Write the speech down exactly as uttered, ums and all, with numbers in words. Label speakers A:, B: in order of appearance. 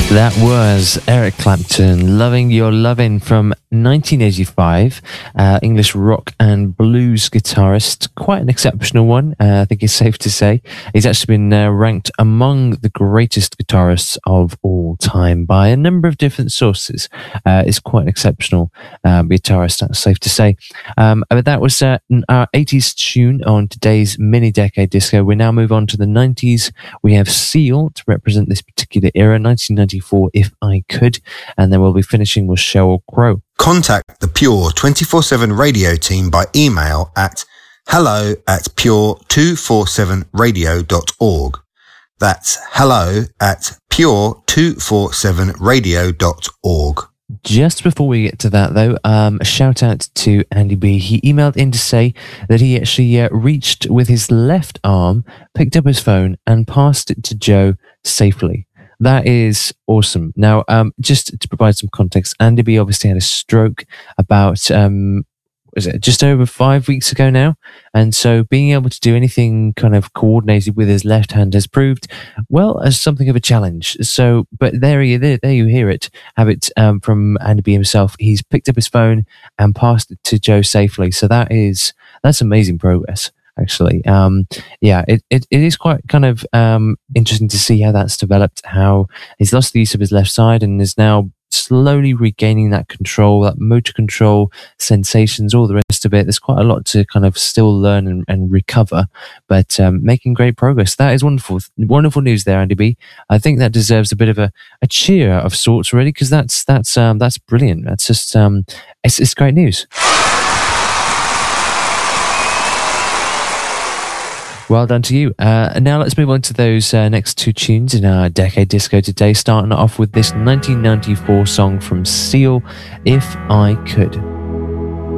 A: That was Eric Clapton, Loving Your Lovin' from nineteen eighty-five. Uh, English rock and blues guitarist, quite an exceptional one, uh, I think it's safe to say. He's actually been uh, ranked among the greatest guitarists of all time by a number of different sources. Uh, it's quite an exceptional uh, guitarist, that's safe to say. Um, but that was uh, our eighties tune on today's Mini Decade Disco. We now move on to the nineties. We have Seal to represent this particular era, nineteen ninety-four, If I Could, and then we'll be finishing with Sheryl Crow.
B: Contact the Pure twenty-four seven radio team by email at hello at pure two forty-seven radio dot org. That's hello at pure two forty-seven radio dot org.
A: Just before we get to that, though, um, a shout out to Andy B. He emailed in to say that he actually uh, reached with his left arm, picked up his phone, and passed it to Joe safely. That is awesome. Now, um, just to provide some context, Andy B obviously had a stroke about, um, was it just over five weeks ago now? And so being able to do anything kind of coordinated with his left hand has proved, well, as something of a challenge. So, but there you, there, there you hear it, have it um, from Andy B himself. He's picked up his phone and passed it to Joe safely. So that is, that's amazing progress. Actually, um, yeah, it, it, it is quite kind of um, interesting to see how that's developed, how he's lost the use of his left side and is now slowly regaining that control, that motor control, sensations, all the rest of it. There's quite a lot to kind of still learn and, and recover, but um, making great progress. That is wonderful. Wonderful news there, Andy B. I think that deserves a bit of a, a cheer of sorts, really, because that's that's um, that's brilliant. That's just um, it's, it's great news. Well done to you. Uh, and now let's move on to those uh, next two tunes in our Decade Disco today, starting off with this nineteen ninety-four song from Seal, If I Could.